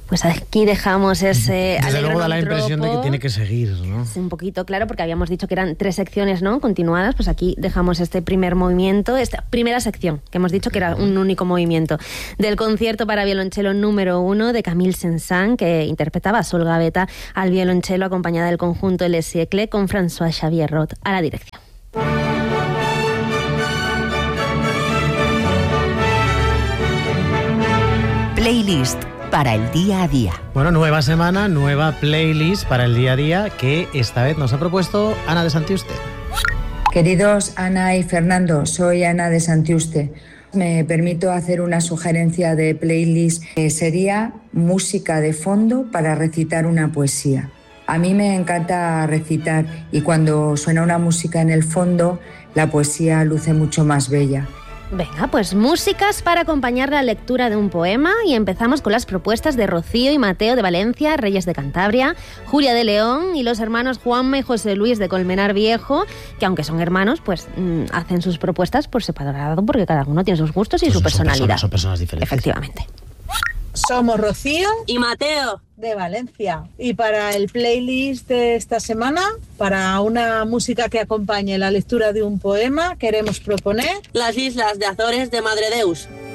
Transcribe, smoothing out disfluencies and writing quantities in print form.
Pues aquí dejamos ese Desde luego da la Alegro impresión de que Tropo. tiene que seguir, ¿no? Sí, un poquito, claro, porque habíamos dicho que eran 3 secciones, ¿no?, continuadas. Pues aquí dejamos este primer movimiento, esta primera sección, que hemos dicho que era un único movimiento, del concierto para violonchelo número 1 de Camille Saint-Saëns, que interpretaba a Sol Gavetta al violonchelo, acompañada del conjunto Le Siècle, con François Xavier Roth a la dirección. Playlist para el día a día. Bueno, nueva semana, nueva playlist para el día a día que esta vez nos ha propuesto Ana de Santiuste. Queridos Ana y Fernando, soy Ana de Santiuste. Me permito hacer una sugerencia de playlist que sería música de fondo para recitar una poesía. A mí me encanta recitar y cuando suena una música en el fondo, la poesía luce mucho más bella. Venga, pues músicas para acompañar la lectura de un poema, y empezamos con las propuestas de Rocío y Mateo de Valencia, Reyes de Cantabria, Julia de León y los hermanos Juanma y José Luis de Colmenar Viejo, que aunque son hermanos, pues hacen sus propuestas por separado, porque cada uno tiene sus gustos y Pues su personalidad. Son personas diferentes. Efectivamente. Somos Rocío y Mateo de Valencia. Y para el playlist de esta semana, para una música que acompañe la lectura de un poema, queremos proponer Las Islas de Azores de Madre Deus.